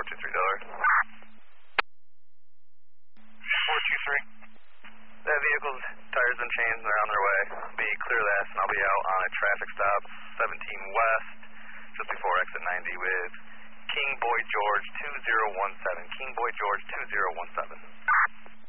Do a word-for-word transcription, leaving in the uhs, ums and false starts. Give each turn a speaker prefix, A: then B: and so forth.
A: two three Delaware.
B: four two three.
A: That vehicle's tires and chains, they're on their way. Be clear last, and I'll be out on a traffic stop, seventeen West, just before exit ninety with King Boy George two zero one seven. King Boy George two zero one seven.